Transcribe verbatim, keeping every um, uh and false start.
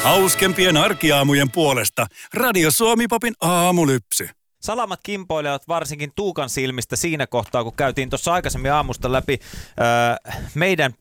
Hauskempien arkiaamujen puolesta Radio Suomi-popin aamulypsy. Salamat kimpoilevat varsinkin Tuukan silmistä siinä kohtaa, kun käytiin tuossa aikaisemmin aamusta läpi äh, meidän